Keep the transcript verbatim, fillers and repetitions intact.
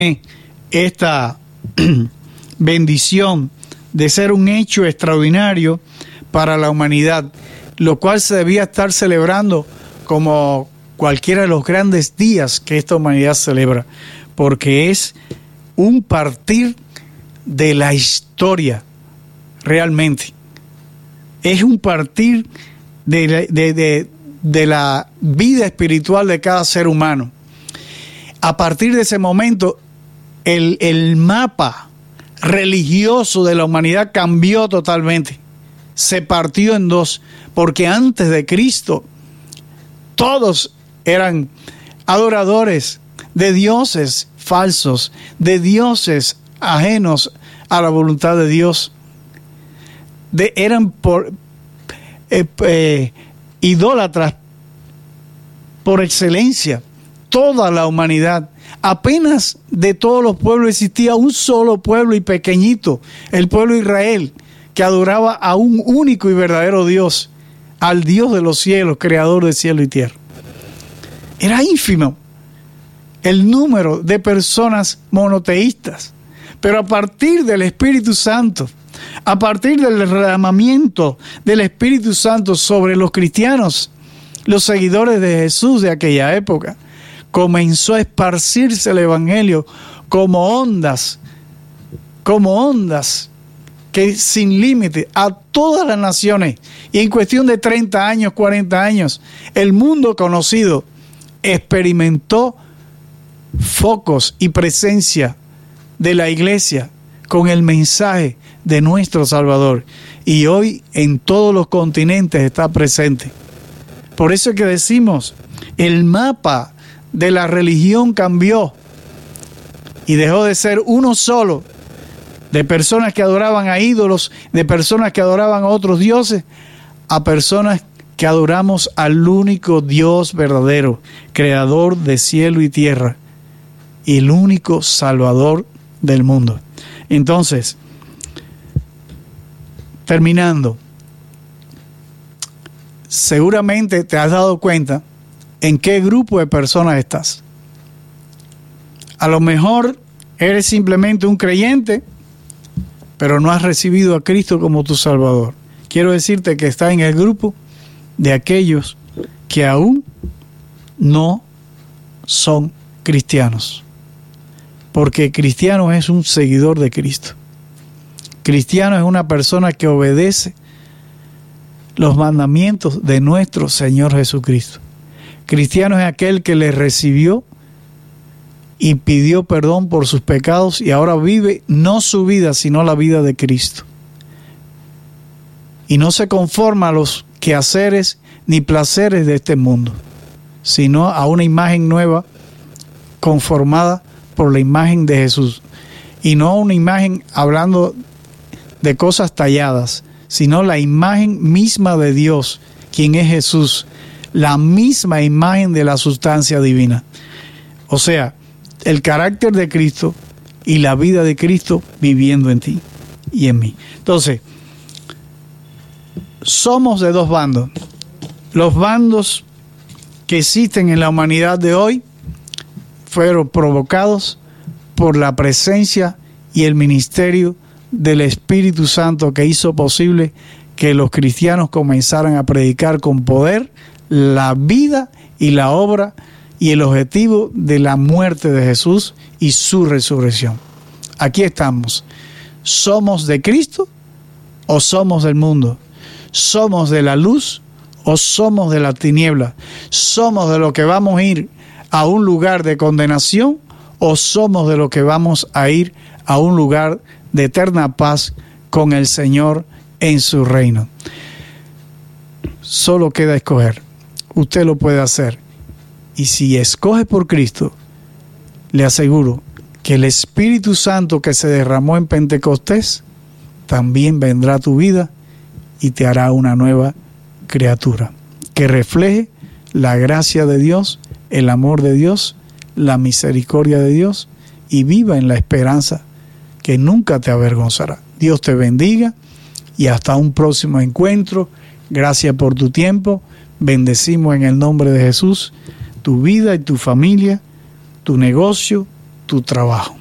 esta bendición de ser un hecho extraordinario para la humanidad, lo cual se debía estar celebrando como cualquiera de los grandes días que esta humanidad celebra, porque es un partir de la historia, realmente. Es un partir de, de, de, de la vida espiritual de cada ser humano. A partir de ese momento, el, el mapa religioso de la humanidad cambió totalmente. Se partió en dos, porque antes de Cristo todos eran adoradores de dioses falsos, de dioses ajenos a la voluntad de Dios. De, eran por, eh, eh, idólatras por excelencia. Toda la humanidad, apenas de todos los pueblos existía un solo pueblo y pequeñito, el pueblo de Israel, que adoraba a un único y verdadero Dios, al Dios de los cielos, creador de cielo y tierra. Era ínfimo el número de personas monoteístas, pero a partir del Espíritu Santo, a partir del derramamiento del Espíritu Santo sobre los cristianos, los seguidores de Jesús de aquella época, comenzó a esparcirse el Evangelio como ondas, como ondas que sin límite a todas las naciones. Y en cuestión de treinta años, cuarenta años, el mundo conocido experimentó focos y presencia de la iglesia con el mensaje de nuestro Salvador. Y hoy en todos los continentes está presente. Por eso es que decimos, el mapa de la religión cambió y dejó de ser uno solo, de personas que adoraban a ídolos, de personas que adoraban a otros dioses, a personas que adoramos al único Dios verdadero, creador de cielo y tierra, y el único Salvador del mundo. Entonces, terminando, seguramente te has dado cuenta en qué grupo de personas estás. A lo mejor eres simplemente un creyente, pero no has recibido a Cristo como tu Salvador. Quiero decirte que estás en el grupo de aquellos que aún no son cristianos. Porque cristiano es un seguidor de Cristo. Cristiano es una persona que obedece los mandamientos de nuestro Señor Jesucristo. Cristiano es aquel que le recibió y pidió perdón por sus pecados y ahora vive no su vida, sino la vida de Cristo. Y no se conforma a los quehaceres ni placeres de este mundo, sino a una imagen nueva conformada por la imagen de Jesús. Y no una imagen hablando de cosas talladas, sino la imagen misma de Dios, quien es Jesús, la misma imagen de la sustancia divina. O sea, el carácter de Cristo y la vida de Cristo viviendo en ti y en mí. Entonces, somos de dos bandos. Los bandos que existen en la humanidad de hoy fueron provocados por la presencia y el ministerio del Espíritu Santo, que hizo posible que los cristianos comenzaran a predicar con poder la vida y la obra y el objetivo de la muerte de Jesús y su resurrección. Aquí estamos. ¿Somos de Cristo o somos del mundo? ¿Somos de la luz o somos de la tiniebla? ¿Somos de los que vamos a ir a un lugar de condenación o somos de los que vamos a ir a un lugar de eterna paz con el Señor en su reino? Solo queda escoger. Usted lo puede hacer. Y si escoge por Cristo, le aseguro que el Espíritu Santo que se derramó en Pentecostés también vendrá a tu vida y te hará una nueva criatura que refleje la gracia de Dios, el amor de Dios, la misericordia de Dios y viva en la esperanza que nunca te avergonzará. Dios te bendiga y hasta un próximo encuentro. Gracias por tu tiempo. Bendecimos en el nombre de Jesús tu vida y tu familia, tu negocio, tu trabajo.